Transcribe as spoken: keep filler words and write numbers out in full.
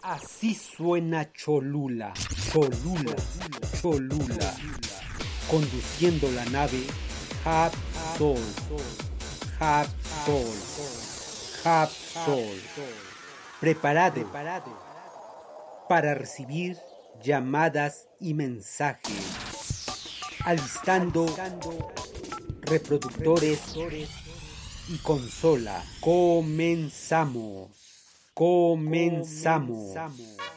Así suena Cholula, Cholula, Cholula, conduciendo la nave Hap-Sol, Hap-Sol, Hap-Sol, preparado para recibir llamadas y mensajes, alistando reproductores y consola. Comenzamos. Comenzamos.